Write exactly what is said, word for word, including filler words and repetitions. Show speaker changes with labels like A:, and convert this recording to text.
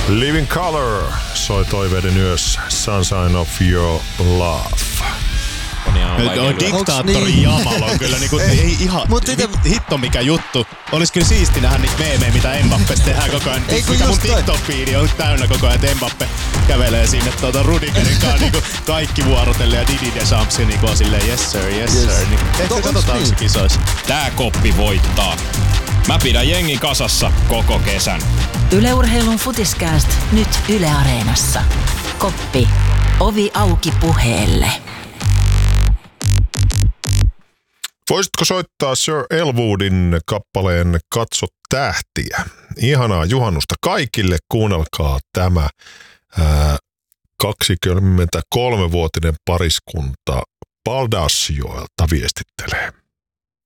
A: Living Color soi toiveiden yössä. Sunshine of Your Love.
B: On diktaattori Jamal on kyllä niinku, ei ihan hit, hitto mikä juttu. Olis kyllä siisti nähdä niitä meemejä, mitä Mbappesta tehdään koko ajan. Ei, mikä mun TikTok-fiidi on täynnä koko ajan, että Mbappe kävelee sinne tuota Rudigerin kanssa niinku kaikki vuorotellen ja Didi Deschamps niinku on silleen yes sir, yes, yes. sir. Niin, ehkä no, katsotaan niin. Se kisoissa.
C: Tää koppi voittaa. Mä pidän jengi kasassa koko kesän.
D: Yle Urheilun Futiskääst nyt Yle Areenassa. Koppi. Ovi auki puheelle.
A: Voisitko soittaa Sir Elwoodin kappaleen Katso tähtiä? Ihanaa juhannusta kaikille. Kuunnelkaa tämä ää, kaksikymmentäkolmevuotinen pariskunta Baldassioilta viestittelee.